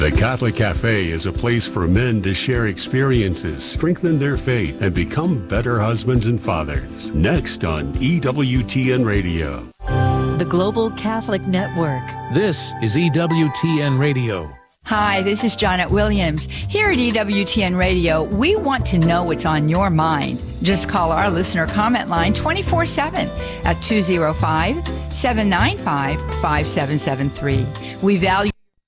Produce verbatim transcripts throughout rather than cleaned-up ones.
The Catholic Cafe is a place for men to share experiences, strengthen their faith, and become better husbands and fathers. Next on E W T N Radio. The Global Catholic Network. This is E W T N Radio. Hi, this is Janet Williams. Here at E W T N Radio, we want to know what's on your mind. Just call our listener comment line twenty-four seven at two oh five, seven nine five, five seven seven three. We value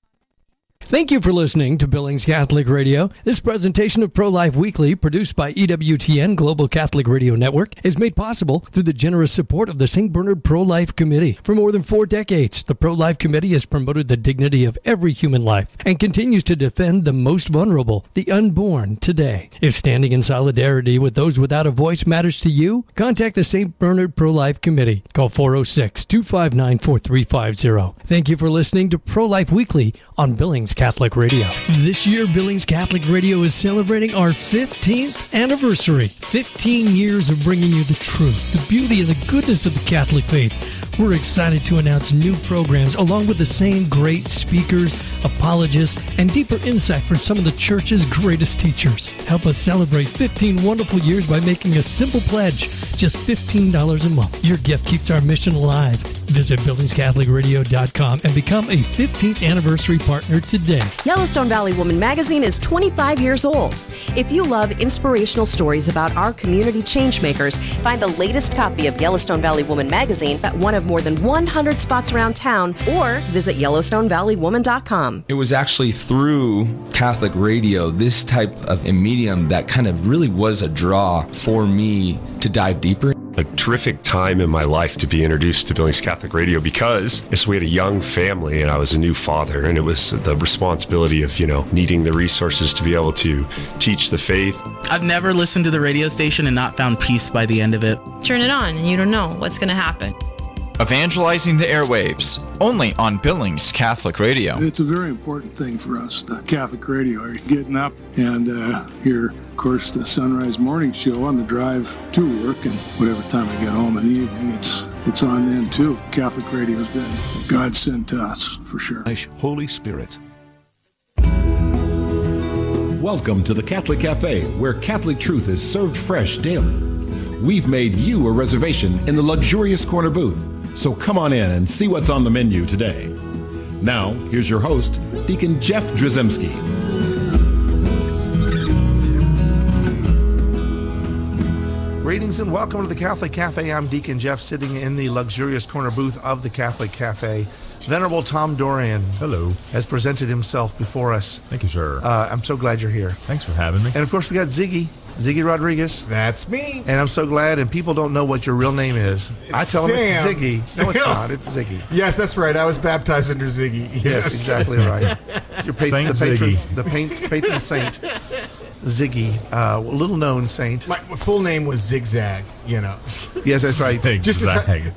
Thank you for listening to Billings Catholic Radio. This presentation of Pro-Life Weekly, produced by E W T N Global Catholic Radio Network, is made possible through the generous support of the Saint Bernard Pro-Life Committee. For more than four decades, the Pro-Life Committee has promoted the dignity of every human life and continues to defend the most vulnerable, the unborn, today. If standing in solidarity with those without a voice matters to you, contact the Saint Bernard Pro-Life Committee. Call four oh six, two five nine, four three five oh. Thank you for listening to Pro-Life Weekly on Billings Catholic Radio. This year, Billings Catholic Radio is celebrating our fifteenth anniversary. fifteen years of bringing you the truth, the beauty, and the goodness of the Catholic faith. We're excited to announce new programs along with the same great speakers, apologists, and deeper insight from some of the Church's greatest teachers. Help us celebrate fifteen wonderful years by making a simple pledge, just fifteen dollars a month. Your gift keeps our mission alive. Visit billings catholic radio dot com and become a fifteenth anniversary partner today. Yellowstone Valley Woman magazine is twenty-five years old. If you love inspirational stories about our community changemakers, find the latest copy of Yellowstone Valley Woman magazine at one of more than one hundred spots around town or visit yellowstone valley woman dot com. It was actually through Catholic radio, this type of a medium, that kind of really was a draw for me to dive deeper. A terrific time in my life to be introduced to Billings Catholic Radio because yes, we had a young family and I was a new father, and it was the responsibility of, you know, needing the resources to be able to teach the faith. I've never listened to the radio station and not found peace by the end of it. Turn it on and you don't know what's going to happen. Evangelizing the airwaves, only on Billings Catholic Radio. It's a very important thing for us, the Catholic Radio. Are getting up and uh, hear, of course, the Sunrise Morning Show on the drive to work, and whatever time I get home in the evening, it's it's on then too. Catholic Radio has been a godsend to us, for sure. Holy Spirit. Welcome to the Catholic Cafe, where Catholic truth is served fresh daily. We've made you a reservation in the luxurious corner booth. So come on in and see what's on the menu today. Now, here's your host, Deacon Jeff Drzymski. Greetings and welcome to the Catholic Cafe. I'm Deacon Jeff, sitting in the luxurious corner booth of the Catholic Cafe. Venerable Tom Dorian. Hello. Has presented himself before us. Thank you, sir. Uh, I'm so glad you're here. Thanks for having me. And of course, we got Ziggy. Ziggy Rodriguez. That's me. And I'm so glad, and people don't know what your real name is. It's I tell Sam. them it's Ziggy. No, it's not. It's Ziggy. Yes, that's right. I was baptized under Ziggy. Yes, yes exactly right. Your pa- Saint the patron, Ziggy. the pa- patron saint, Ziggy, uh, little known saint. My full name was Zigzag. You know. Yes, that's right. Just Zigzag.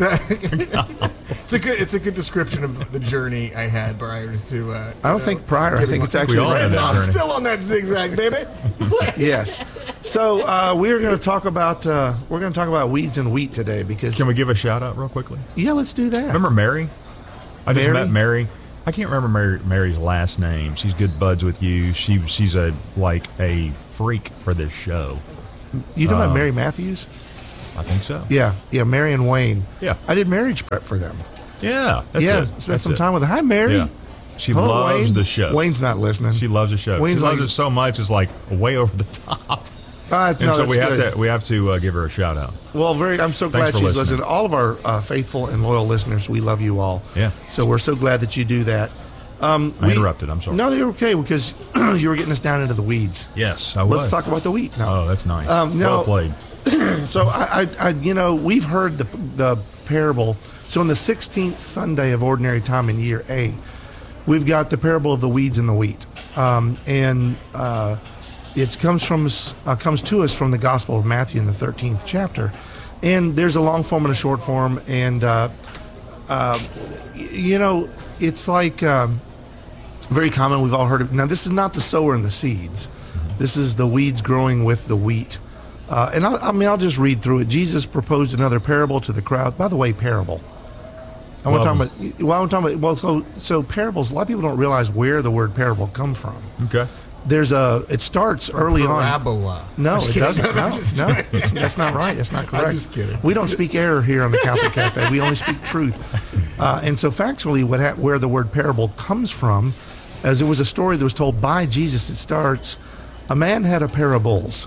It's a good. It's a good description of the journey I had prior to. Uh, I don't know, think prior. I think it's actually right. It's I'm still on that zigzag, baby. Yes. So uh, we're going to talk about uh, we're going to talk about weeds and wheat today because. Can we give a shout out real quickly? Yeah, let's do that. Remember Mary? I just Mary? met Mary. I can't remember Mary, Mary's last name. She's good buds with you. She she's a like a freak for this show. You know um, about Mary Matthews? I think so. Yeah, yeah, Mary and Wayne. Yeah, I did marriage prep for them. Yeah, that's yeah, it. spent That's some it. time with her. Hi, Mary. Yeah. She Hello, loves Wayne. the show. Wayne's not listening. She loves the show. Wayne's she loves like, it so much, it's like way over the top. Uh, and no, so we have good. to we have to uh, give her a shout out. Well, very. I'm so Thanks glad for she's listening. listening. All of our uh, faithful and loyal listeners, we love you all. Yeah. So we're so glad that you do that. Um, I we, interrupted. I'm sorry. No, you're okay because you were getting us down into the weeds. Yes, I was. Let's talk about the wheat now. Oh, that's nice. Um, now, well played. So I, I, I, you know, we've heard the the parable. So on the sixteenth Sunday of Ordinary Time in Year A, we've got the parable of the weeds and the wheat, um, and uh, it comes from us, uh, comes to us from the Gospel of Matthew in the thirteenth chapter, and there's a long form and a short form, and uh, uh, you know, it's like um, very common. We've all heard of. Now, this is not the sower and the seeds. This is the weeds growing with the wheat. Uh, and I, I mean, I'll just read through it. Jesus proposed another parable to the crowd. By the way, parable. I want to talk Love about. Well, I want to talk about. Well, so so parables. A lot of people don't realize where the word parable comes from. Okay. There's a. It starts early Parabola. on. No, I'm just it kidding. doesn't. No, No, I'm just no, kidding. it's, that's not right. That's not correct. I'm just kidding. We don't speak error here on the Catholic Cafe. We only speak truth. Uh, and so, factually, what ha- where the word parable comes from, as it was a story that was told by Jesus. It starts. A man had a pair of bulls,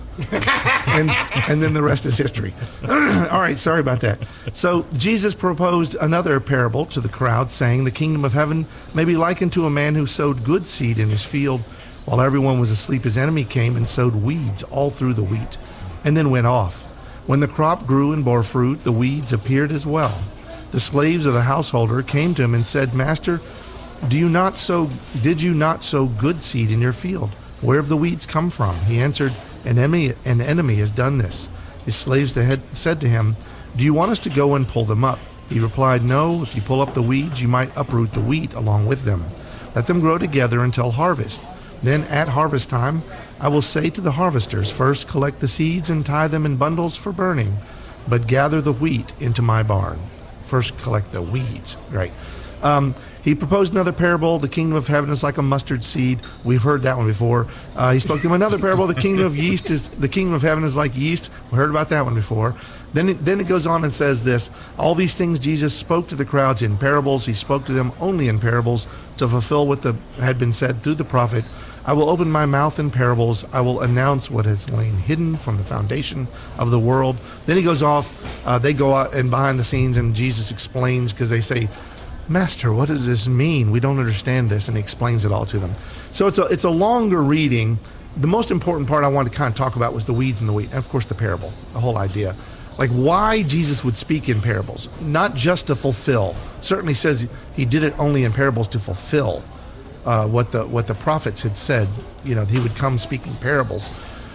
and and then the rest is history. All right, sorry about that. So Jesus proposed another parable to the crowd, saying, "The kingdom of heaven may be likened to a man who sowed good seed in his field. While everyone was asleep, his enemy came and sowed weeds all through the wheat, and then went off. When the crop grew and bore fruit, the weeds appeared as well. The slaves of the householder came to him and said, 'Master, do you not sow? Did you not sow good seed in your field? Where have the weeds come from?' He answered, An enemy, an enemy has done this. His slaves had said to him, 'Do you want us to go and pull them up?' He replied, 'No, if you pull up the weeds, you might uproot the wheat along with them. Let them grow together until harvest. Then at harvest time, I will say to the harvesters, first collect the seeds and tie them in bundles for burning, but gather the wheat into my barn.'" First collect the weeds, right? Um, he proposed another parable. The kingdom of heaven is like a mustard seed. We've heard that one before. Uh, he spoke to him another parable. The kingdom of yeast is the kingdom of heaven is like yeast. We heard about that one before. Then it, then it goes on and says this: all these things Jesus spoke to the crowds in parables. He spoke to them only in parables to fulfill what the, had been said through the prophet. "I will open my mouth in parables. I will announce what has lain hidden from the foundation of the world." Then he goes off. Uh, they go out and behind the scenes, and Jesus explains, because they say, "Master, what does this mean? We don't understand this," and he explains it all to them. So it's a it's a longer reading. The most important part I wanted to kind of talk about was the weeds and the wheat, and of course the parable, the whole idea. Like why Jesus would speak in parables, not just to fulfill. Certainly says he did it only in parables to fulfill uh, what the what the prophets had said. You know, he would come speaking parables.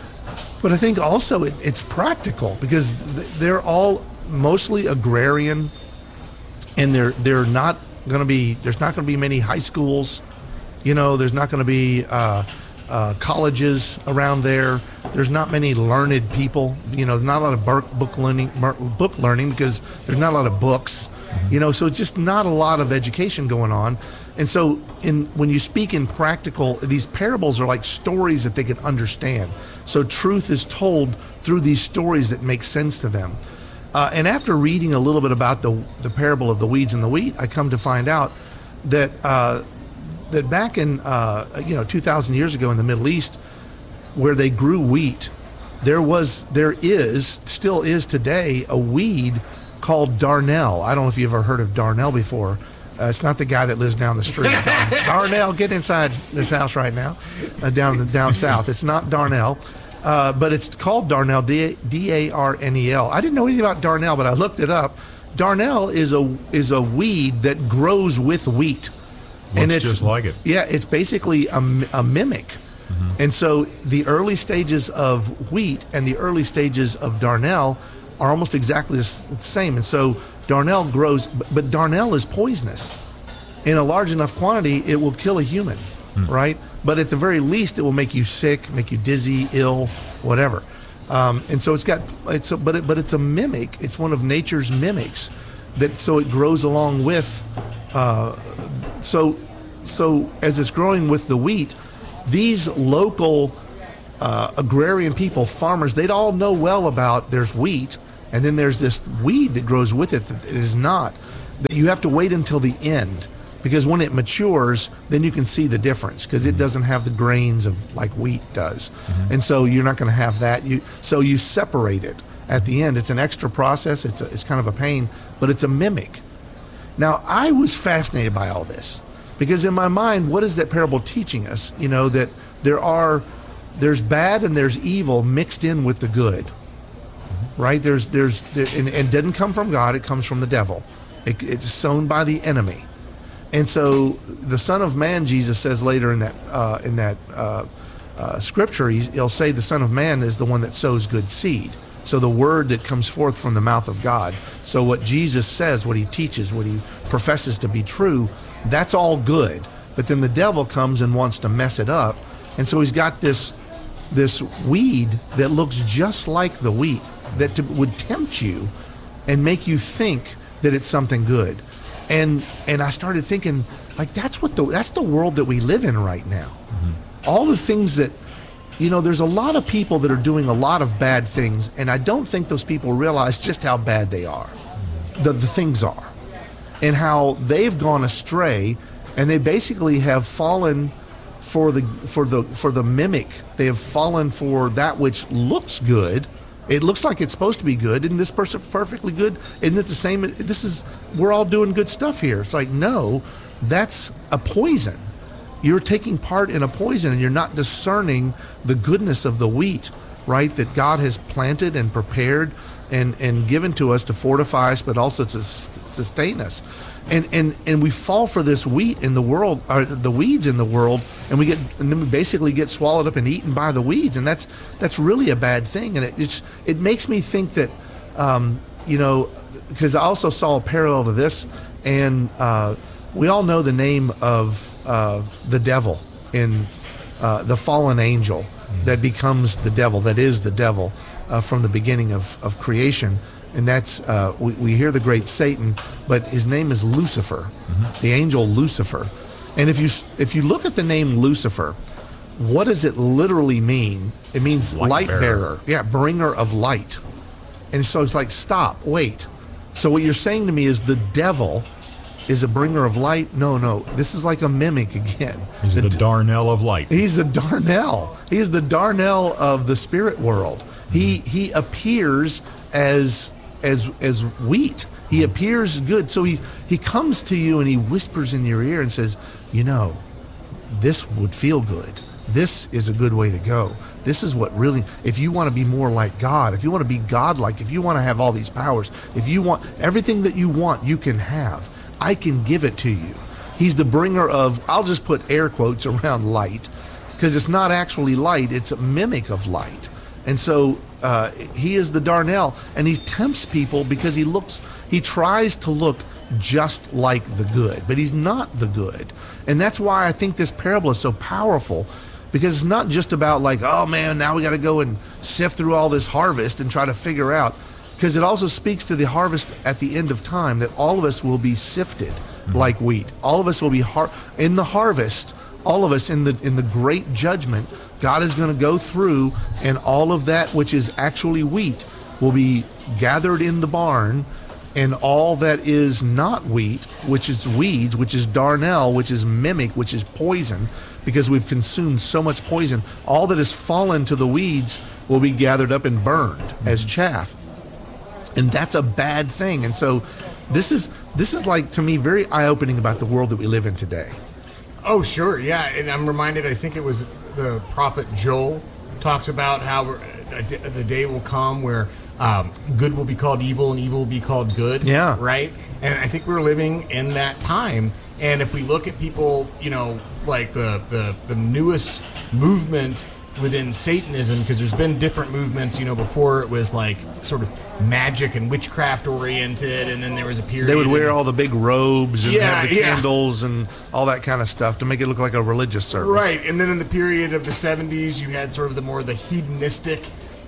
But I think also it, it's practical, because they're all mostly agrarian. And they're they're not going to be there's not going to be many high schools, you know. There's not going to be uh, uh, colleges around there. There's not many learned people, you know. Not a lot of book learning book learning because there's not a lot of books, you know. So it's just not a lot of education going on. And so in when you speak in practical, these parables are like stories that they can understand. So truth is told through these stories that make sense to them. Uh, and after reading a little bit about the the parable of the weeds and the wheat, I come to find out that uh, that back in uh, you know two thousand years ago in the Middle East, where they grew wheat, there was there is still is today a weed called darnel. I don't know if you've ever heard of darnel before. Uh, it's not the guy that lives down the street. Darnell, get inside this house right now, uh, down down south. It's not darnel. Uh, but it's called darnel, D A R N E L. I didn't know anything about darnel, but I looked it up. Darnel is a is a weed that grows with wheat. Looks and it's just like it. Yeah, it's basically a, a mimic. Mm-hmm. And so the early stages of wheat and the early stages of darnel are almost exactly the same. And so darnel grows, but darnel is poisonous. In a large enough quantity, it will kill a human, mm. right? But at the very least, it will make you sick, make you dizzy, ill, whatever. Um, and so it's got, it's a, but it, but it's a mimic. It's one of nature's mimics, that so it grows along with. Uh, so so as it's growing with the wheat, these local uh, agrarian people, farmers, they'd all know well about there's wheat, and then there's this weed that grows with it that is not. That you have to wait until the end. Because when it matures, then you can see the difference, because it doesn't have the grains of like wheat does. Mm-hmm. And so you're not going to have that. You So you separate it at the end. It's an extra process. It's, a, it's kind of a pain, but it's a mimic. Now, I was fascinated by all this, because in my mind, what is that parable teaching us? You know, that there are, there's bad and there's evil mixed in with the good, mm-hmm. right? There's, there's, there, and, and it doesn't come from God. It comes from the devil. It, it's sown by the enemy. And so the Son of Man, Jesus says later in that uh, in that uh, uh, scripture, he, he'll say the Son of Man is the one that sows good seed. So the word that comes forth from the mouth of God. So what Jesus says, what he teaches, what he professes to be true, that's all good. But then the devil comes and wants to mess it up. And so he's got this this weed that looks just like the wheat, that to, would tempt you and make you think that it's something good. And and I started thinking, like, that's what the that's the world that we live in right now. Mm-hmm. All the things that, you know, there's a lot of people that are doing a lot of bad things, and I don't think those people realize just how bad they are, mm-hmm. the, the things are, and how they've gone astray, and they basically have fallen for the for the for the mimic. They have fallen for that which looks good. It looks like it's supposed to be good. Isn't this person perfectly good? Isn't it the same? This is, we're all doing good stuff here. It's like, no, that's a poison. You're taking part in a poison, and you're not discerning the goodness of the wheat, right? That God has planted and prepared and, and given to us to fortify us, but also to sustain us. And, and and we fall for this wheat in the world, or the weeds in the world, and we get and then we basically get swallowed up and eaten by the weeds, and that's that's really a bad thing. And it it's, it makes me think that, um, you know, because I also saw a parallel to this, and uh, we all know the name of uh, the devil in uh, the fallen angel that becomes the devil, that is the devil uh, from the beginning of, of creation. And that's, uh, we, we hear the great Satan, but his name is Lucifer, mm-hmm. the angel Lucifer. And if you if you look at the name Lucifer, what does it literally mean? It means light, light bearer. bearer. Yeah, bringer of light. And so it's like, stop, wait. So what you're saying to me is the devil is a bringer of light? No, no. This is like a mimic again. He's the, the Darnell of light. He's the Darnell. He's the Darnell of the spirit world. Mm-hmm. He he appears as as as wheat. He appears good. So he he comes to you and he whispers in your ear and says, you know, this would feel good. This is a good way to go. This is what really, if you want to be more like God, if you want to be God-like, if you want to have all these powers, if you want everything that you want, you can have. I can give it to you. He's the bringer of, I'll just put air quotes around light, because it's not actually light, it's a mimic of light. And so uh, he is the Darnell, and he tempts people because he looks, he tries to look just like the good, but he's not the good. And that's why I think this parable is so powerful, because it's not just about like, oh man, now we got to go and sift through all this harvest and try to figure out, because it also speaks to the harvest at the end of time, that all of us will be sifted mm-hmm. like wheat. All of us will be har- in the harvest. All of us in the in the great judgment, God is going to go through, and all of that which is actually wheat will be gathered in the barn, and all that is not wheat, which is weeds, which is darnel, which is mimic, which is poison, because we've consumed so much poison, all that has fallen to the weeds will be gathered up and burned mm-hmm. as chaff. And that's a bad thing. And so this is this is like, to me, very eye-opening about the world that we live in today. Oh, sure, yeah. And I'm reminded, I think it was the prophet Joel talks about how the day will come where um, good will be called evil and evil will be called good. Yeah. Right? And I think we're living in that time. And if we look at people, you know, like the, the, the newest movement within Satanism, because there's been different movements, you know, before it was like sort of magic and witchcraft oriented, and then there was a period they would wear all the big robes and yeah, have the yeah. candles and all that kind of stuff to make it look like a religious service. Right, and then in the period of the seventies, you had sort of the more the hedonistic,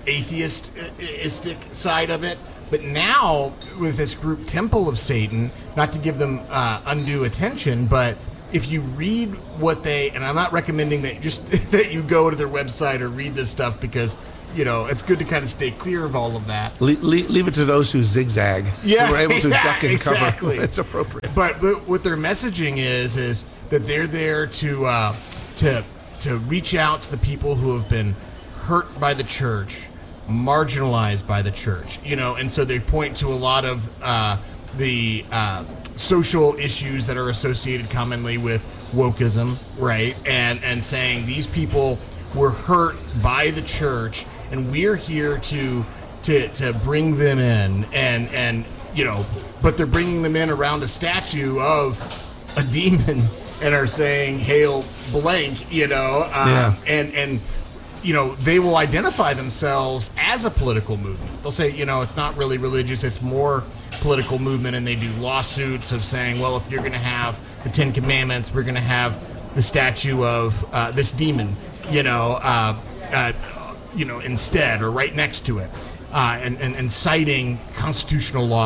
atheistic side of it. But now, with this group Temple of Satan, not to give them uh, undue attention, but if you read what they, and I'm not recommending that just that you go to their website or read this stuff, because, you know, it's good to kind of stay clear of all of that. Le- le- leave it to those who zigzag. Yeah, who are able to yeah, duck and exactly. cover. It's appropriate. But, but what their messaging is is that they're there to uh, to to reach out to the people who have been hurt by the church, marginalized by the church, you know, and so they point to a lot of uh, the uh, social issues that are associated commonly with wokeism, right? And and saying these people were hurt by the church, and we're here to to to bring them in, and and you know, but they're bringing them in around a statue of a demon and are saying hail blank, you know, uh, yeah. and and you know, they will identify themselves as a political movement. They'll say, you know, it's not really religious, it's more political movement, and they do lawsuits of saying, well, if you're going to have the Ten Commandments, we're going to have the statue of uh, this demon, you know, uh, uh, you know, instead or right next to it, uh, and, and, and citing constitutional law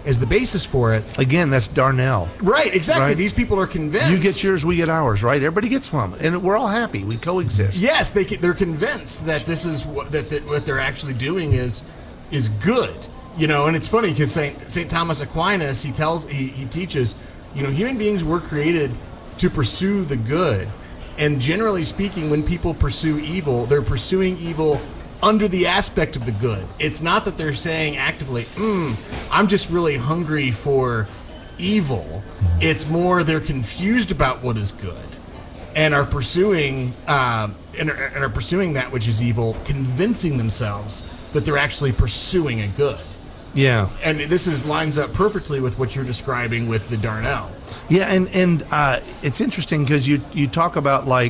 as the basis for it. Again, that's Darnell. Right, exactly. Right? These people are convinced. You get yours, we get ours, right? Everybody gets one, and we're all happy. We coexist. Yes, they they're convinced that this is what that, that what they're actually doing is is good. You know, and it's funny because Saint Saint Thomas Aquinas, he tells he, he teaches, you know, human beings were created to pursue the good, and generally speaking, when people pursue evil, they're pursuing evil under the aspect of the good. It's not that they're saying actively, mm, I'm just really hungry for evil. It's more they're confused about what is good and are pursuing uh, and, are, and are pursuing that which is evil, convincing themselves that they're actually pursuing a good. Yeah. And this is lines up perfectly with what you're describing with the Darnell. Yeah, and, and uh, it's interesting because you, you talk about, like,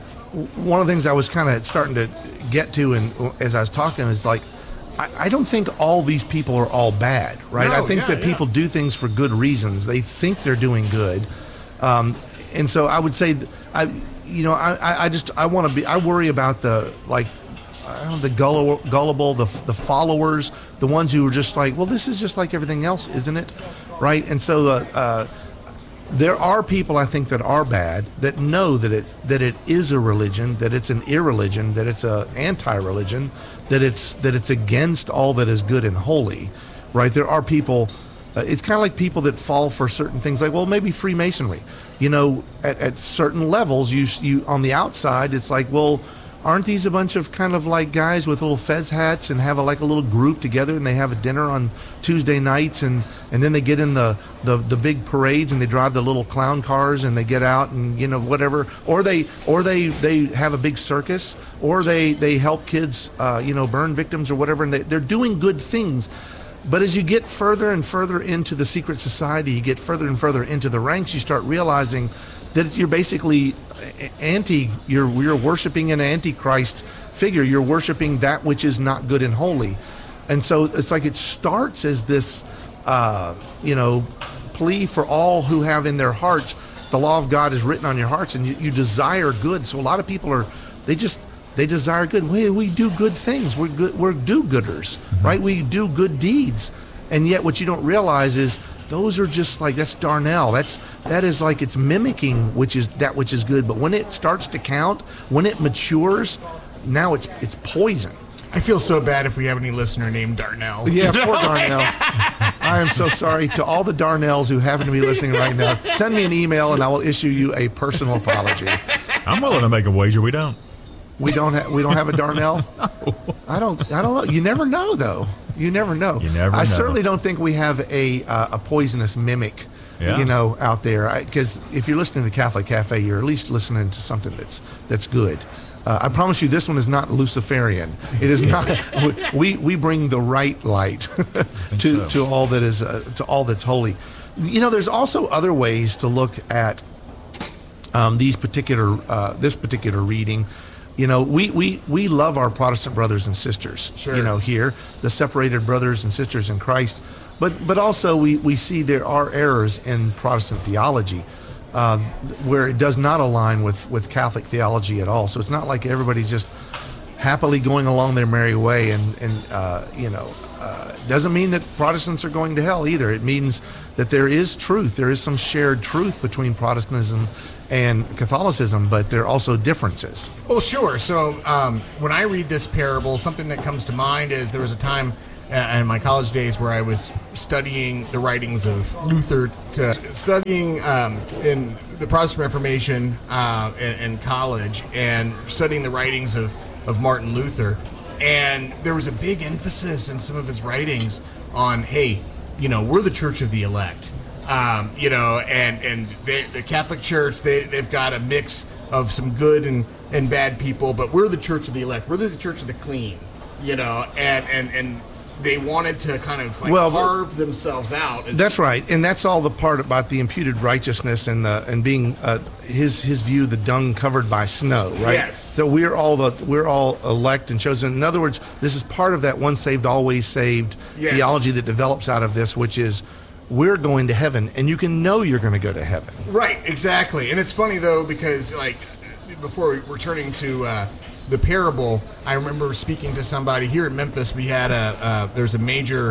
one of the things I was kind of starting to get to, and as I was talking, is like, I, I don't think all these people are all bad, right? No, I think yeah, that yeah. people do things for good reasons. They think they're doing good, um, and so I would say, I, you know, I, I just I want to be. I worry about the like, I don't know, the gullible, gullible, the the followers, the ones who are just like, well, this is just like everything else, isn't it? Right? And so the. Uh, There are people, I think, that are bad, that know that it that it is a religion, that it's an irreligion, that it's an anti-religion, that it's that it's against all that is good and holy, right? There are people. Uh, it's kind of like people that fall for certain things, like, well, maybe Freemasonry. You know, at, at certain levels, you you on the outside, it's like, well, aren't these a bunch of kind of like guys with little fez hats and have a, like a little group together, and they have a dinner on Tuesday nights, and, and then they get in the, the, the big parades and they drive the little clown cars and they get out and, you know, whatever, or they or they, they have a big circus, or they, they help kids, uh, you know, burn victims or whatever, and they, they're doing good things. But as you get further and further into the secret society, you get further and further into the ranks, you start realizing that you're basically anti, you're, you're worshiping an antichrist figure. You're worshiping that which is not good and holy. And so it's like it starts as this, uh, you know, plea for all who have in their hearts, the law of God is written on your hearts, and you, you desire good. So a lot of people are, they just, they desire good. We, we do good things. We're good, we're do-gooders, mm-hmm. right? We do good deeds. And yet what you don't realize is those are just like, that's Darnell. That's, that is like, it's mimicking which is that which is good. But when it starts to count, when it matures, now it's it's poison. I feel so bad if we have any listener named Darnell. Yeah, poor Darnell. I am so sorry to all the Darnells who happen to be listening right now. Send me an email and I will issue you a personal apology. I'm willing to make a wager we don't. We don't have we don't have a Darnell? No. I don't I don't know. You never know though. You never know. You never I know. certainly don't think we have a uh, a poisonous mimic, yeah. you know, out there. Because if you're listening to Catholic Cafe, you're at least listening to something that's that's good. Uh, I promise you, this one is not Luciferian. It is not. we we bring the right light to so. to all that is uh, to all that's holy. You know, there's also other ways to look at um, these particular uh, this particular reading. You know, we, we, we love our Protestant brothers and sisters, sure. you know, here, the separated brothers and sisters in Christ. But but also we, we see there are errors in Protestant theology uh, where it does not align with, with Catholic theology at all. So it's not like everybody's just happily going along their merry way. And, and uh, you know, uh, doesn't mean that Protestants are going to hell either. It means that there is truth. There is some shared truth between Protestantism and Catholicism, but there are also differences. Oh, sure. So um, when I read this parable, something that comes to mind is there was a time uh, in my college days where I was studying the writings of Luther, to studying um, in the Protestant Reformation uh, in, in college, and studying the writings of, of Martin Luther. And there was a big emphasis in some of his writings on, hey, you know, we're the church of the elect. Um, you know, and, and they, the Catholic Church, they, they've got a mix of some good and, and bad people, but we're the church of the elect. We're the church of the clean, you know, and, and, and they wanted to kind of like well, carve themselves out. As that's right. And that's all the part about the imputed righteousness and the and being uh, his his view, the dung covered by snow, right? Yes. So we're all the we're all elect and chosen. In other words, this is part of that once saved, always saved yes. theology that develops out of this, which is we're going to heaven, and you can know you're going to go to heaven. Right, exactly. And it's funny, though, because, like, before returning to uh, the parable, I remember speaking to somebody here in Memphis. We had a, uh, there's a major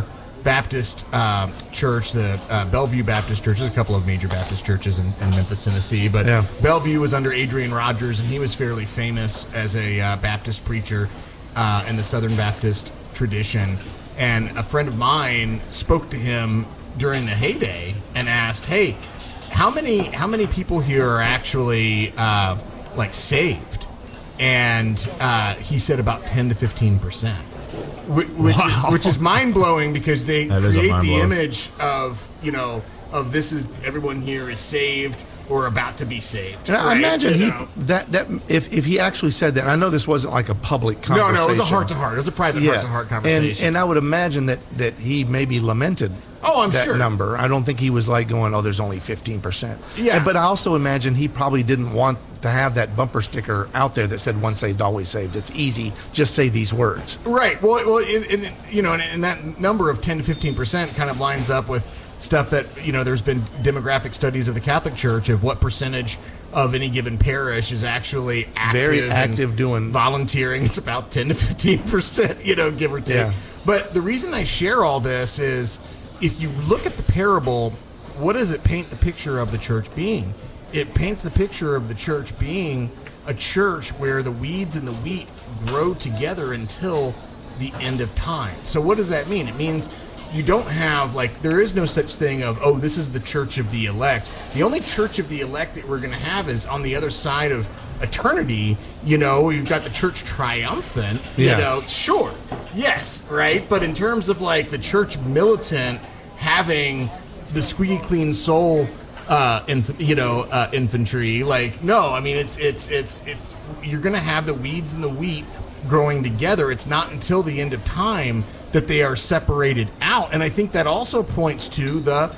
Baptist uh, church, the uh, Bellevue Baptist Church. There's a couple of major Baptist churches in, in Memphis, Tennessee, but Yeah. Bellevue was under Adrian Rogers, and he was fairly famous as a uh, Baptist preacher uh, in the Southern Baptist tradition. And a friend of mine spoke to him during the heyday and asked, "Hey, how many how many people here are actually uh, like saved?" And uh, he said about ten to fifteen percent. Which, which, Wow. is, which is mind blowing because they That is a create the mind-blowing. image of, you know, of this is everyone here is saved or about to be saved. And I right? imagine You he know? that that if if he actually said that. I know this wasn't like a public No, conversation. no, it was a heart to heart. It was a private heart to heart conversation. And and I would imagine that that he maybe lamented. Oh, I'm that sure. number. I don't think he was like going, "Oh, there's only fifteen percent." Yeah. And- but I also imagine he probably didn't want to have that bumper sticker out there that said "Once saved, always saved." It's easy. Just say these words. Right. Well, well, in, in, you know, and, and that number of ten to fifteen percent kind of lines up with stuff that, you know, there's been demographic studies of the Catholic Church of what percentage of any given parish is actually active, Very and active doing volunteering. It's about ten to fifteen percent, you know, give or take. Yeah. But the reason I share all this is if you look at the parable, what does it paint the picture of the church being? It paints the picture of the church being a church where the weeds and the wheat grow together until the end of time. So what does that mean? It means you don't have, like, there is no such thing of, oh, this is the church of the elect. The only church of the elect that we're going to have is on the other side of eternity. You know, you've got the church triumphant, you Yeah. know, sure, yes, right? But in terms of, like, the church militant having the squeaky clean soul, uh, inf- you know, uh, infantry, like, no, I mean, it's, it's, it's, it's, you're going to have the weeds and the wheat growing together. It's not until the end of time that they are separated out. And I think that also points to the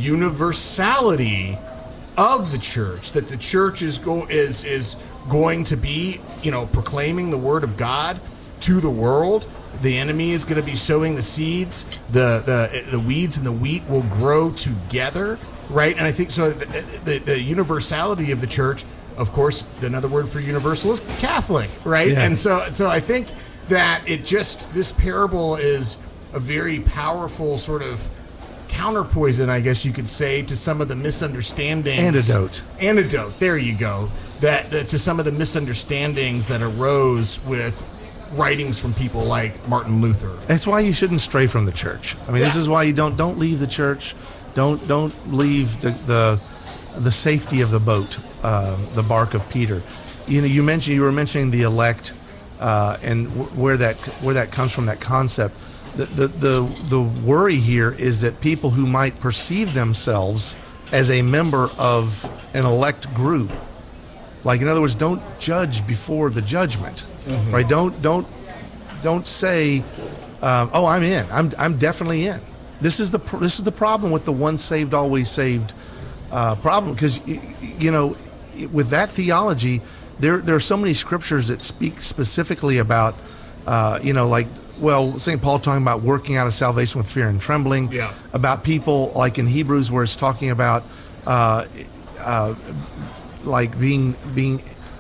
universality of the church, that the church is go is is going to be, you know, proclaiming the word of God to the world. The enemy is going to be sowing the seeds. The the the weeds and the wheat will grow together, right? And I think so. The, the, the universality of the church, of course, another word for universal is Catholic, right? Yeah. And so so I think that it just, this parable is a very powerful sort of counterpoison, I guess you could say, to some of the misunderstandings. Antidote. Antidote. There you go. That, that to some of the misunderstandings that arose with writings from people like Martin Luther. That's why you shouldn't stray from the church. I mean, this Yeah. is why you don't don't leave the church. Don't don't leave the the, the safety of the boat, uh, the bark of Peter. You know, you mentioned you were mentioning the elect, uh, and w- where that where that comes from, that concept. The, the the the worry here is that people who might perceive themselves as a member of an elect group, like in other words, don't judge before the judgment, Mhm. right? Don't don't don't say, um, "Oh, I'm in. I'm I'm definitely in." This is the pr- this is the problem with the once saved, always saved uh, problem, because you know, with that theology, there there are so many scriptures that speak specifically about, uh, you know, like. Well, Saint Paul talking about working out of salvation with fear and trembling. Yeah. About people like in Hebrews where it's talking about uh, uh, like being being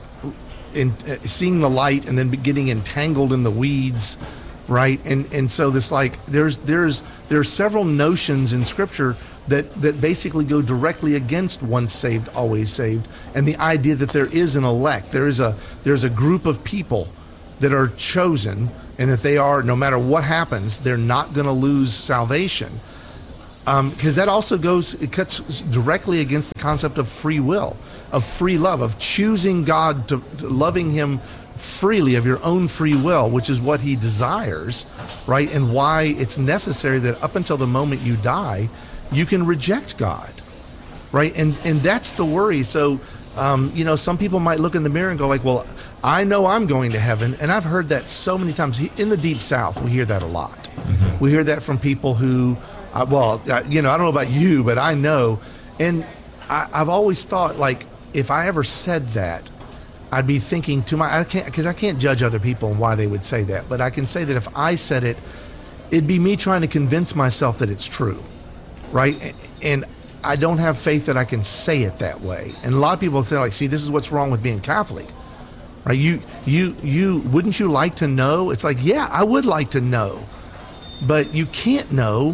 in uh, seeing the light and then getting entangled in the weeds, right? And and so this like there's there's there's several notions in Scripture that that basically go directly against once saved, always saved, and the idea that there is an elect, there is a there's a group of people that are chosen, and that they are, no matter what happens, they're not going to lose salvation. Because um, that also goes, it cuts directly against the concept of free will, of free love, of choosing God, to, to loving Him freely, of your own free will, which is what He desires, right? And why it's necessary that up until the moment you die, you can reject God, right? And and that's the worry. So, um, you know, some people might look in the mirror and go like, well, I know I'm going to heaven. And I've heard that so many times. In the Deep South, we hear that a lot. Mm-hmm. We hear that from people who, uh, well, uh, you know, I don't know about you, but I know. And I, I've always thought, like, if I ever said that, I'd be thinking to my, I can't, because I can't judge other people and why they would say that. But I can say that if I said it, it'd be me trying to convince myself that it's true, right? And I don't have faith that I can say it that way. And a lot of people say, like, see, this is what's wrong with being Catholic, right? You, you, you, wouldn't you like to know? It's like, yeah, I would like to know, but you can't know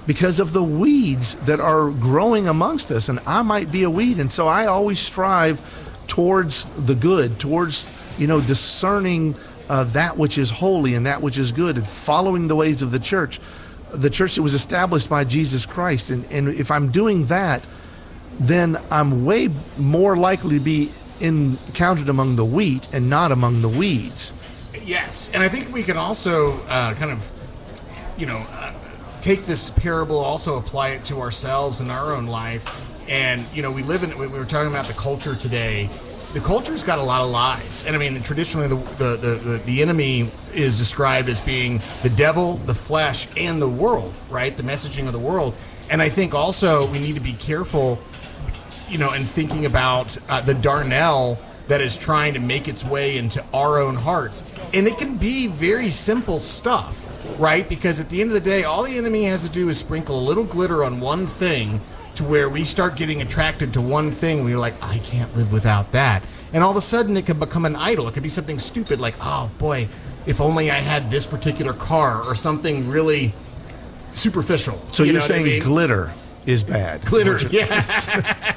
because of the weeds that are growing amongst us. And I might be a weed. And so I always strive towards the good, towards, you know, discerning uh, that which is holy and that which is good, and following the ways of the church, the church that was established by Jesus Christ. And, and if I'm doing that, then I'm way more likely to be in, counted among the wheat and not among the weeds. Yes, and I think we can also uh, kind of, you know, uh, take this parable, also apply it to ourselves in our own life. And, you know, we live in, we were talking about the culture today. The culture's got a lot of lies. And I mean, traditionally, the, the, the, the enemy is described as being the devil, the flesh, and the world, right? The messaging of the world. And I think also we need to be careful, you know, in thinking about uh, the darnel that is trying to make its way into our own hearts. And it can be very simple stuff, right? Because at the end of the day, all the enemy has to do is sprinkle a little glitter on one thing to where we start getting attracted to one thing. We're like, I can't live without that. And all of a sudden it can become an idol. It could be something stupid like, oh boy, if only I had this particular car, or something really superficial. So you you're know saying what I mean? glitter is bad. Glitter, yes.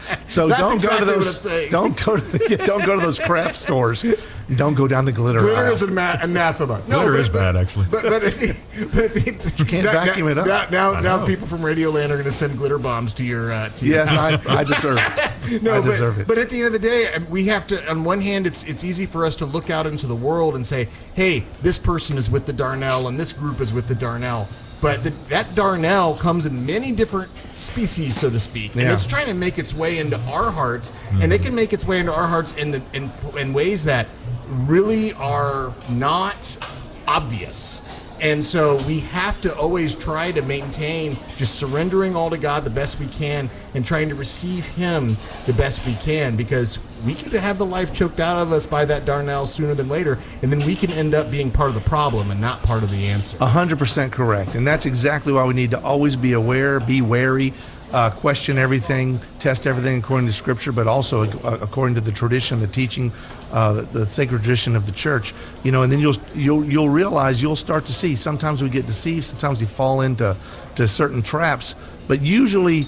So That's don't exactly go to what I'm those. saying. Don't go to the, don't go to those craft stores. Don't go down the glitter. Glitter aisle. is ana- anathema. No, Glitter but- is bad, actually. But, but, at the, but at the, You can't now, vacuum now, it up. Now, now, I now know. people from Radio Land are going to send glitter bombs to your. Uh, to your Yes, house. I, I deserve it. No, I but, deserve it. but at the end of the day, um, we have to. On one hand, it's it's easy for us to look out into the world and say, "Hey, this person is with the darnel, and this group is with the darnel." But the, that darnel comes in many different species, so to speak, and Yeah. it's trying to make its way into our hearts, and it can make its way into our hearts in the in, in ways that really are not obvious. And so we have to always try to maintain just surrendering all to God the best we can, and trying to receive Him the best we can, because we could have the life choked out of us by that darnel sooner than later, and then we can end up being part of the problem and not part of the answer. A hundred percent correct, and that's exactly why we need to always be aware, be wary, uh, question everything, test everything according to Scripture, but also uh, according to the tradition, the teaching, uh, the, the sacred tradition of the church. You know, and then you'll you'll you'll realize, you'll start to see. Sometimes we get deceived. Sometimes we fall into to certain traps. But usually,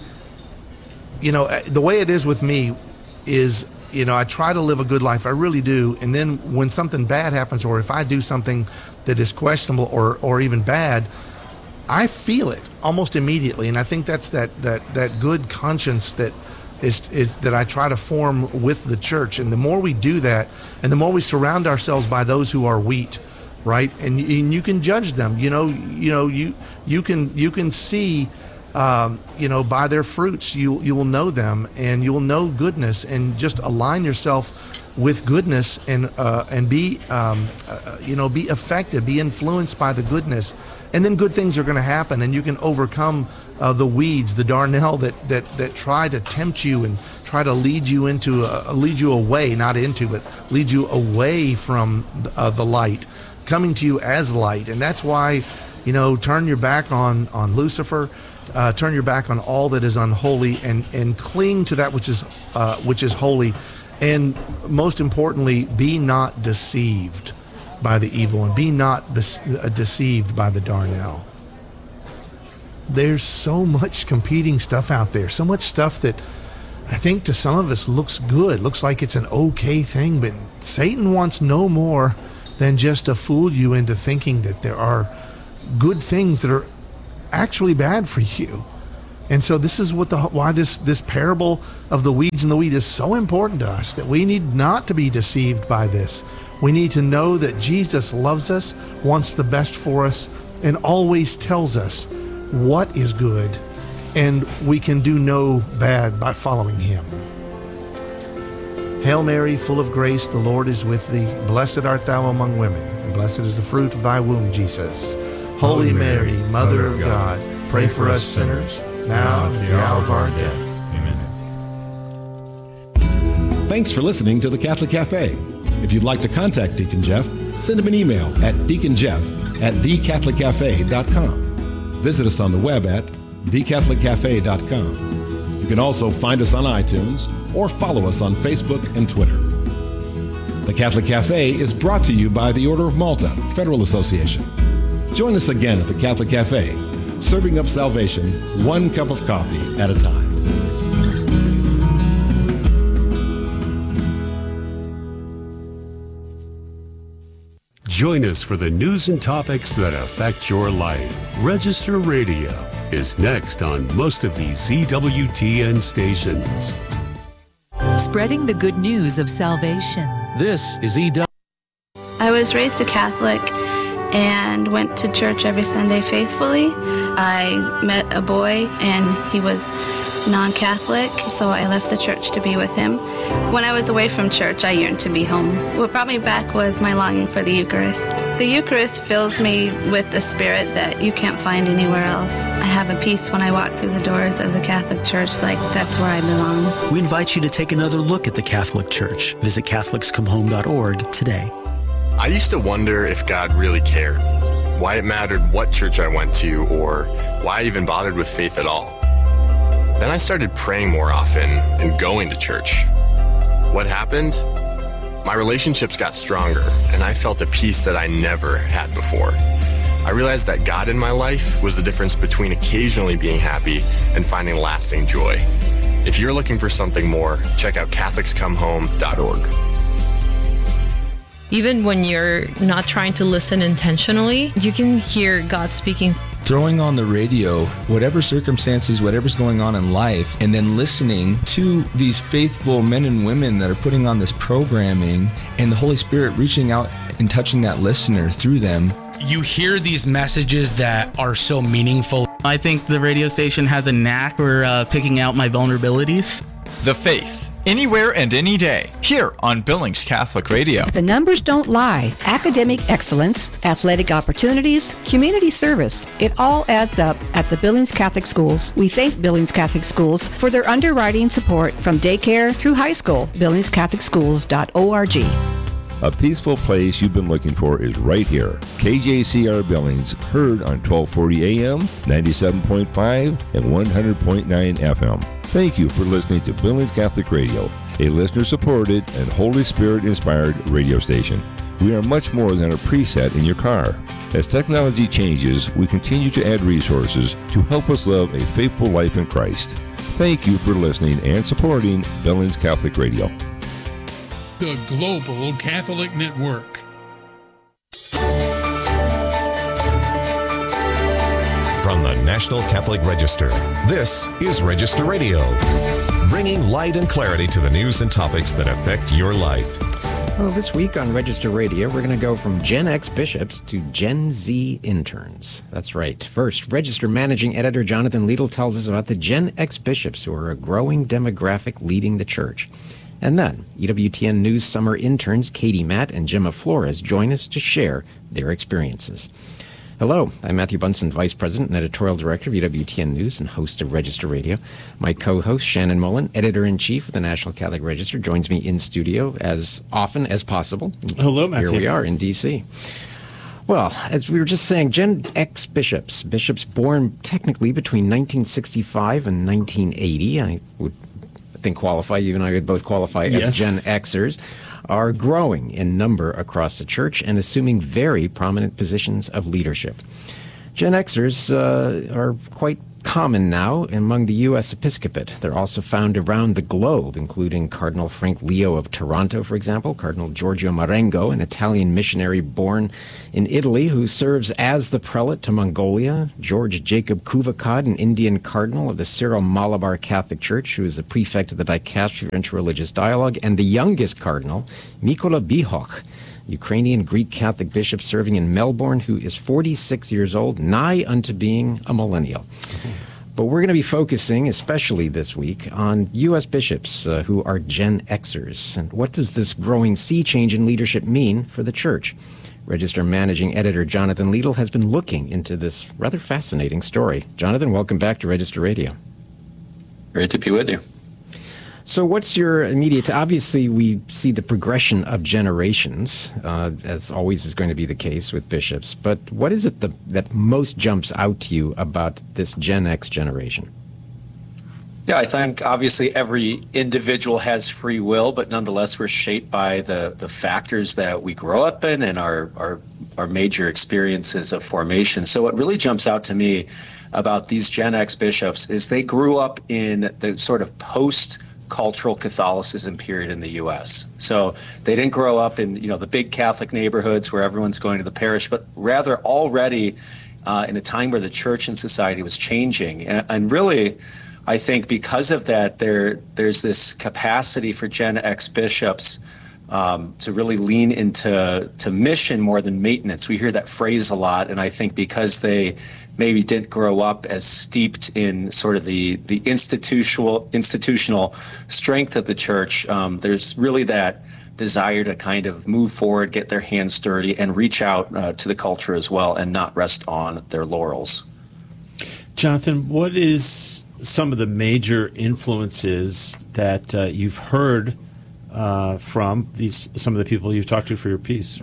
you know, the way it is with me is, you know, I try to live a good life. I really do. And then when something bad happens, or if I do something that is questionable or or even bad, I feel it almost immediately. And I think that's that that that good conscience that is is that I try to form with the church. And the more we do that, and the more we surround ourselves by those who are wheat, right? And, and you can judge them. You know, you know, you you can you can see. Um, you know, by their fruits, you you will know them, and you will know goodness, and just align yourself with goodness, and uh, and be um, uh, you know be affected, be influenced by the goodness, and then good things are going to happen, and you can overcome uh, the weeds, the darnel that that that try to tempt you and try to lead you into a, lead you away, not into, but lead you away from uh, the light, coming to you as light, and that's why, you know, turn your back on on Lucifer. Uh, turn your back on all that is unholy, and, and cling to that which is uh, which is holy, and most importantly, be not deceived by the evil, and be not bes- uh, deceived by the darnel. There's so much competing stuff out there, so much stuff that I think to some of us looks good, looks like it's an okay thing, but Satan wants no more than just to fool you into thinking that there are good things that are actually bad for you. And so this is what the why this this parable of the weeds and the wheat is so important to us, that we need not to be deceived by this. We need to know that Jesus loves us, wants the best for us, and always tells us what is good, and we can do no bad by following Him. Hail Mary, full of grace, the Lord is with thee. Blessed art thou among women, and blessed is the fruit of thy womb, Jesus. Holy Mary, Mother of God, pray for us sinners, now and at the hour of our death. Amen. Thanks for listening to the Catholic Cafe. If you'd like to contact Deacon Jeff, send him an email at deaconjeff at the catholic cafe dot com. Visit us on the web at the catholic cafe dot com. You can also find us on iTunes or follow us on Facebook and Twitter. The Catholic Cafe is brought to you by the Order of Malta Federal Association. Join us again at the Catholic Cafe, serving up salvation one cup of coffee at a time. Join us for the news and topics that affect your life. Register Radio is next on most of these E W T N stations. Spreading the good news of salvation. This is E W. I was raised a Catholic and went to church every Sunday faithfully. I met a boy and he was non-Catholic, so I left the church to be with him. When I was away from church, I yearned to be home. What brought me back was my longing for the Eucharist. The Eucharist fills me with a spirit that you can't find anywhere else. I have a peace when I walk through the doors of the Catholic Church, like that's where I belong. We invite you to take another look at the Catholic Church. Visit Catholics Come Home dot org today. I used to wonder if God really cared, why it mattered what church I went to, or why I even bothered with faith at all. Then I started praying more often and going to church. What happened? My relationships got stronger, and I felt a peace that I never had before. I realized that God in my life was the difference between occasionally being happy and finding lasting joy. If you're looking for something more, check out Catholics Come Home dot org. Even when you're not trying to listen intentionally, you can hear God speaking. Throwing on the radio, whatever circumstances, whatever's going on in life, and then listening to these faithful men and women that are putting on this programming, and the Holy Spirit reaching out and touching that listener through them. You hear these messages that are so meaningful. I think the radio station has a knack for uh, picking out my vulnerabilities. The Faith. Anywhere and any day, here on Billings Catholic Radio. The numbers don't lie. Academic excellence, athletic opportunities, community service, it all adds up at the Billings Catholic Schools. We thank Billings Catholic Schools for their underwriting support from daycare through high school. Billings Catholic Schools dot org. A peaceful place you've been looking for is right here. K J C R Billings, heard on twelve forty A M, ninety-seven point five, and one hundred point nine F M. Thank you for listening to Billings Catholic Radio, a listener-supported and Holy Spirit-inspired radio station. We are much more than a preset in your car. As technology changes, we continue to add resources to help us live a faithful life in Christ. Thank you for listening and supporting Billings Catholic Radio. The Global Catholic Network. From the National Catholic Register, this is Register Radio, bringing light and clarity to the news and topics that affect your life. Well, this week on Register Radio, we're going to go from Gen X bishops to Gen Z interns. That's right. First, Register Managing Editor Jonathan Liedl tells us about the Gen X bishops, who are a growing demographic leading the church. And then, E W T N News summer interns Katie Matt and Gemma Flores join us to share their experiences. Hello, I'm Matthew Bunson, Vice President and Editorial Director of E W T N News and host of Register Radio. My co-host, Shannon Mullen, Editor-in-Chief of the National Catholic Register, joins me in studio as often as possible. Hello, Matthew. Here we are in D C Well, as we were just saying, Gen X bishops, bishops born technically between nineteen sixty-five and nineteen eighty, I would think qualify, you and I would both qualify as Yes. Gen Xers, are growing in number across the church and assuming very prominent positions of leadership. Gen Xers uh, are quite common now among the U S Episcopate. They're also found around the globe, including Cardinal Frank Leo of Toronto, for example, Cardinal Giorgio Marengo, an Italian missionary born in Italy who serves as the prelate to Mongolia, George Jacob Kuvakad, an Indian cardinal of the Syro-Malabar Catholic Church, who is the prefect of the Dicastery of Interreligious Dialogue, and the youngest cardinal, Mykola Bihok, Ukrainian Greek Catholic bishop serving in Melbourne, who is forty-six years old, nigh unto being a millennial. But we're going to be focusing, especially this week, on U S bishops uh, who are Gen Xers. And what does this growing sea change in leadership mean for the church? Register Managing Editor Jonathan Liedl has been looking into this rather fascinating story. Jonathan, welcome back to Register Radio. Great to be with you. So what's your immediate, obviously we see the progression of generations, uh, as always is going to be the case with bishops, but what is it the, that most jumps out to you about this Gen X generation? Yeah, I think obviously every individual has free will, but nonetheless we're shaped by the, the factors that we grow up in and our, our our major experiences of formation. So what really jumps out to me about these Gen X bishops is they grew up in the sort of post-cultural Catholicism period in the U S. So they didn't grow up in, you know, the big Catholic neighborhoods where everyone's going to the parish, but rather already uh, in a time where the church and society was changing. And, and really, I think because of that, there there's this capacity for Gen X bishops um, to really lean into to mission more than maintenance. We hear that phrase a lot, and I think because they maybe didn't grow up as steeped in sort of the the institutional institutional strength of the church, um, there's really that desire to kind of move forward, get their hands dirty, and reach out uh, to the culture as well, and not rest on their laurels. Jonathan, what is some of the major influences that uh, you've heard uh, from these some of the people you've talked to for your piece?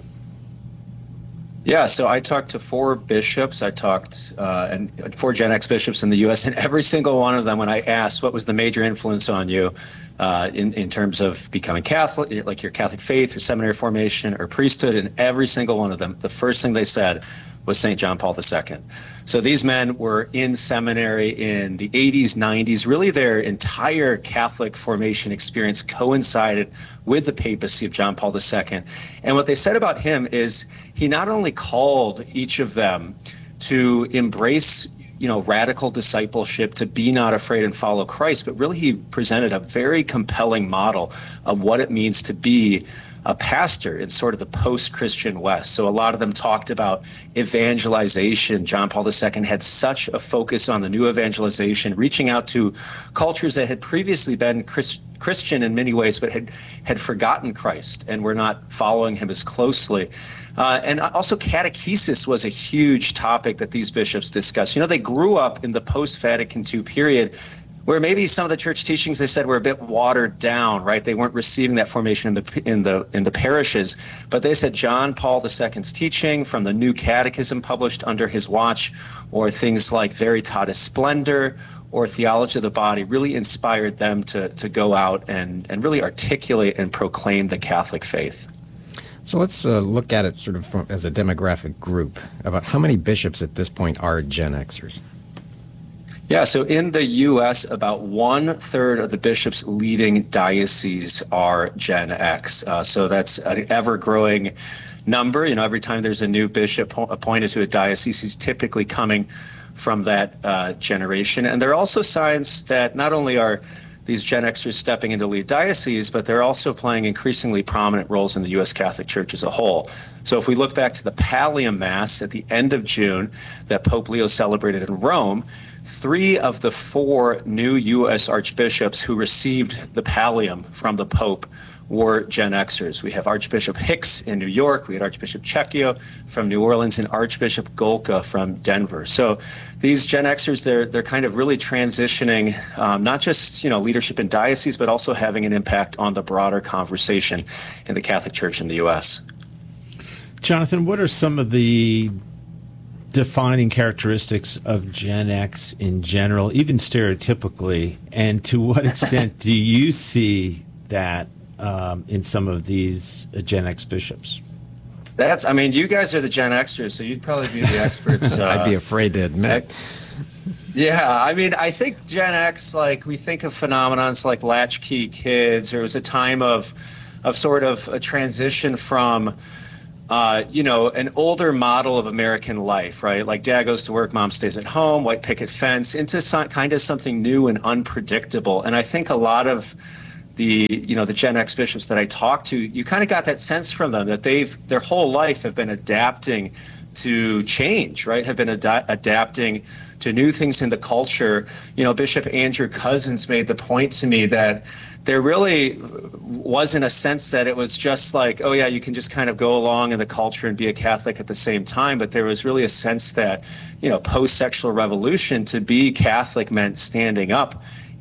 Yeah, so I talked to four bishops. I talked uh, and four Gen X bishops in the U S, and every single one of them, when I asked what was the major influence on you uh, in in terms of becoming Catholic, like your Catholic faith or seminary formation or priesthood, and every single one of them, the first thing they said was Saint John Paul the Second. So these men were in seminary in the eighties, nineties. Really, their entire Catholic formation experience coincided with the papacy of John Paul the Second. And what they said about him is he not only called each of them to embrace, you know, radical discipleship, to be not afraid and follow Christ, but really he presented a very compelling model of what it means to be a pastor in sort of the post-Christian West. So a lot of them talked about evangelization. John Paul the Second had such a focus on the new evangelization, reaching out to cultures that had previously been Chris, Christian in many ways, but had, had forgotten Christ and were not following him as closely. Uh, and also catechesis was a huge topic that these bishops discussed. You know, they grew up in the post-Vatican Two period, where maybe some of the church teachings they said were a bit watered down, right? They weren't receiving that formation in the in the in the parishes, but they said John Paul the Second's teaching from the New Catechism published under his watch, or things like Veritatis Splendor or Theology of the Body, really inspired them to to go out and and really articulate and proclaim the Catholic faith. So let's uh, look at it sort of from, as a demographic group. About how many bishops at this point are Gen Xers? Yeah, so in the U S, about one-third of the bishops leading dioceses are Gen X. Uh, so that's an ever-growing number. You know, every time there's a new bishop appointed to a diocese, he's typically coming from that uh, generation. And there are also signs that not only are these Gen Xers stepping into lead dioceses, but they're also playing increasingly prominent roles in the U S Catholic Church as a whole. So if we look back to the Pallium Mass at the end of June that Pope Leo celebrated in Rome, three of the four new U S archbishops who received the pallium from the Pope were Gen Xers. We have Archbishop Hicks in New York, we had Archbishop Cecchio from New Orleans, and Archbishop Golka from Denver. So these Gen Xers, they're they're kind of really transitioning, um, not just, you know, leadership in dioceses, but also having an impact on the broader conversation in the Catholic Church in the U S. Jonathan, what are some of the defining characteristics of Gen X in general, even stereotypically, and to what extent do you see that um, in some of these uh, Gen X bishops? That's, I mean, you guys are the Gen Xers, so you'd probably be the experts. Uh, I'd be afraid to admit. Yeah, I mean, I think Gen X, like, we think of phenomenons like latchkey kids. There was a time of, of sort of a transition from Uh, you know, an older model of American life, right? Like dad goes to work, mom stays at home, white picket fence, into some, kind of something new and unpredictable. And I think a lot of the, you know, the Gen X bishops that I talked to, you kind of got that sense from them that they've, their whole life have been adapting to change, right? Have been ad- adapting to new things in the culture. You know, Bishop Andrew Cousins made the point to me that there really wasn't a sense that it was just like, oh yeah, you can just kind of go along in the culture and be a Catholic at the same time. But there was really a sense that, you know, post-sexual revolution, to be Catholic meant standing up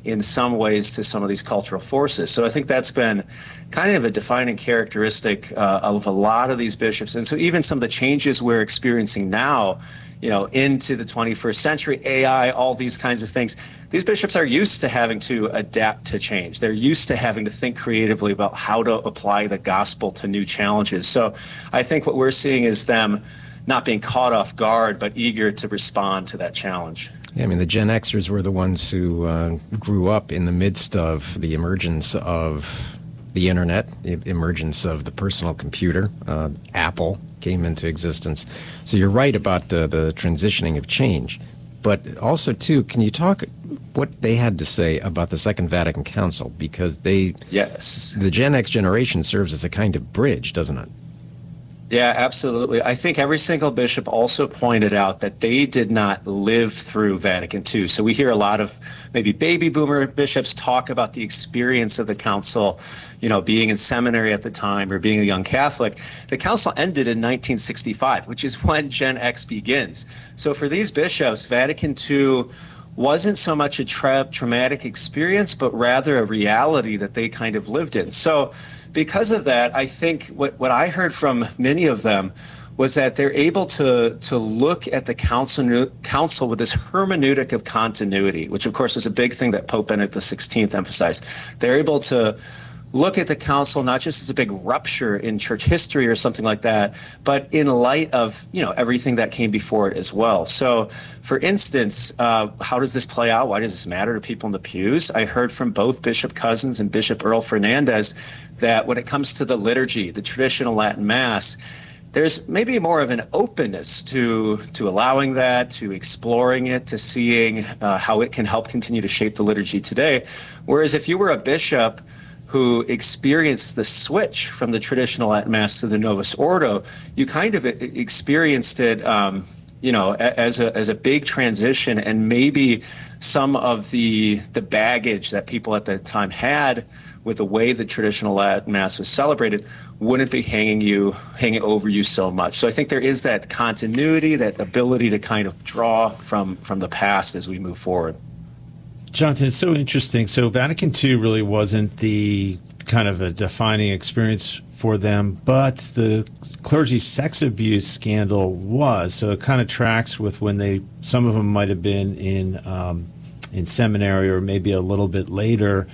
in some ways to some of these cultural forces. So I think that's been kind of a defining characteristic uh, of a lot of these bishops. And so even some of the changes we're experiencing now, you know, into the twenty-first century, A I, all these kinds of things, these bishops are used to having to adapt to change. They're used to having to think creatively about how to apply the gospel to new challenges. So I think what we're seeing is them not being caught off guard, but eager to respond to that challenge. Yeah, I mean, the Gen Xers were the ones who uh, grew up in the midst of the emergence of the internet, the emergence of the personal computer. Uh, Apple came into existence. So you're right about uh, the transitioning of change. But also, too, can you talk what they had to say about the Second Vatican Council? Because they, yes, the Gen X generation serves as a kind of bridge, doesn't it? Yeah, absolutely. I think every single bishop also pointed out that they did not live through Vatican Two. So we hear a lot of maybe baby boomer bishops talk about the experience of the council, you know, being in seminary at the time or being a young Catholic. The council ended in nineteen sixty-five, which is when Gen X begins. So for these bishops, Vatican Two wasn't so much a tra- traumatic experience, but rather a reality that they kind of lived in. So because of that, I think what, what I heard from many of them was that they're able to to look at the council, council with this hermeneutic of continuity, which of course is a big thing that Pope Benedict the sixteenth emphasized. They're able to look at the council not just as a big rupture in church history or something like that, but in light of, you know, everything that came before it as well. So, for instance, uh, how does this play out? Why does this matter to people in the pews? I heard from both Bishop Cousins and Bishop Earl Fernandez that when it comes to the liturgy, the traditional Latin Mass, there's maybe more of an openness to to allowing that, to exploring it, to seeing uh, how it can help continue to shape the liturgy today. Whereas if you were a bishop who experienced the switch from the traditional Latin Mass to the Novus Ordo, you kind of experienced it, um, you know, as a as a big transition, and maybe some of the the baggage that people at the time had with the way the traditional Latin Mass was celebrated wouldn't be hanging you hanging over you so much. So I think there is that continuity, that ability to kind of draw from from the past as we move forward. Jonathan, it's so interesting. So Vatican Two really wasn't the kind of a defining experience for them, but the clergy sex abuse scandal was. So it kind of tracks with when they, some of them might have been in um, in seminary or maybe a little bit later.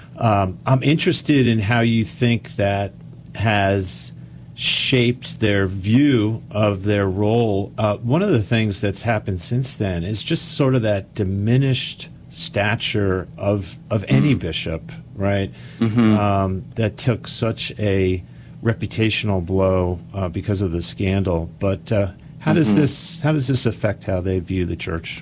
Um, I'm interested in how you think that has shaped their view of their role. Uh, one of the things that's happened since then is just sort of that diminished stature of of any bishop, right? Mm-hmm. Um, that took such a reputational blow uh, because of the scandal. But uh, how does mm-hmm. this how does this affect how they view the church?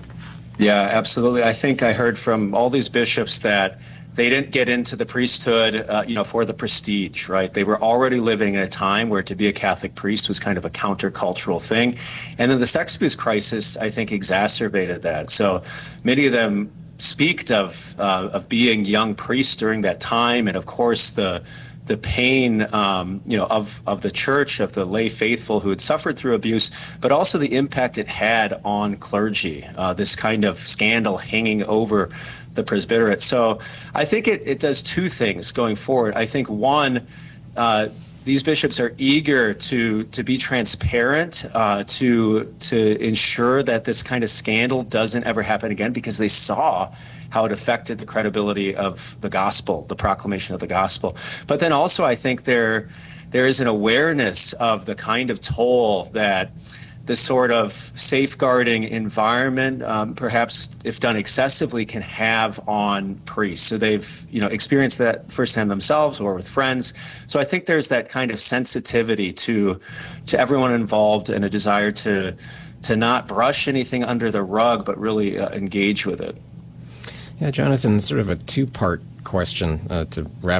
Yeah, absolutely. I think I heard from all these bishops that they didn't get into the priesthood, uh, you know, for the prestige, right? They were already living in a time where to be a Catholic priest was kind of a countercultural thing. And then the sex abuse crisis, I think, exacerbated that. So many of them speak of uh, of being young priests during that time, and of course the the pain, um, you know, of of the church, of the lay faithful who had suffered through abuse, but also the impact it had on clergy. Uh, this kind of scandal hanging over the presbyterate. So I think it, it does two things going forward. I think one, uh, these bishops are eager to to be transparent, uh, to to ensure that this kind of scandal doesn't ever happen again, because they saw how it affected the credibility of the gospel, the proclamation of the gospel. But then also I think there there is an awareness of the kind of toll that the sort of safeguarding environment, um, perhaps if done excessively, can have on priests. So they've, you know, experienced that firsthand themselves or with friends. So I think there's that kind of sensitivity to to everyone involved, and a desire to to not brush anything under the rug, but really uh, engage with it. Yeah, Jonathan, sort of a two-part question uh, to wrap